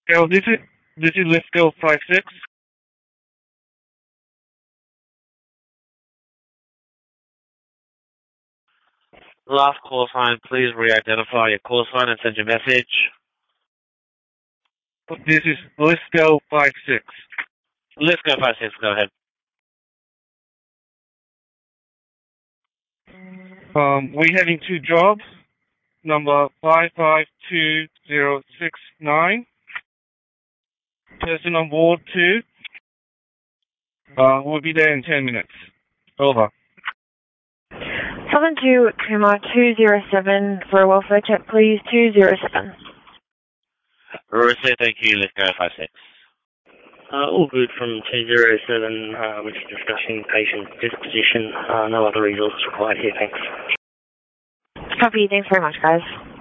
Go, this is Let's Go 56. Last call sign, please re-identify your call sign and send your message. This is Let's Go 56. Let's Go 56, go ahead. We're having two jobs. Number 552069. Person on board 2. We'll be there in 10 minutes. Over. 72 Kuma 207 for a welfare check, please. 207. Rosie, thank you. Let's Go 56. All good from 207, which is discussing patient disposition. No other resources required here, thanks. Copy, thanks very much, guys.